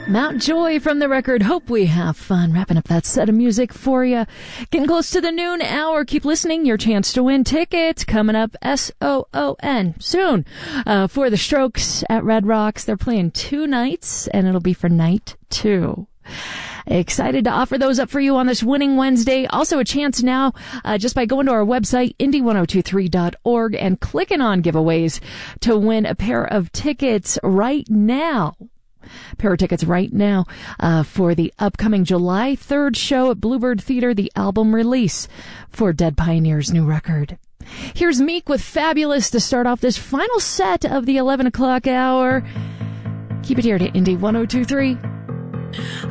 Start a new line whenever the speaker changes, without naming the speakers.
Mount Joy from the record Hope We Have Fun. Wrapping up that set of music for you. Getting close to the noon hour. Keep listening. Your chance to win tickets coming up SOON soon for the Strokes at Red Rocks. They're playing 2 nights, and it'll be for night 2. Excited to offer those up for you on this Winning Wednesday. Also a chance now just by going to our website, indie1023.org, and clicking on giveaways to win a pair of tickets right now. For the upcoming July 3rd show at Bluebird Theater, the album release for Dead Pioneer's new record. Here's Meek with Fabulous to start off this final set of the 11 o'clock hour. Keep it here to Indie 1023.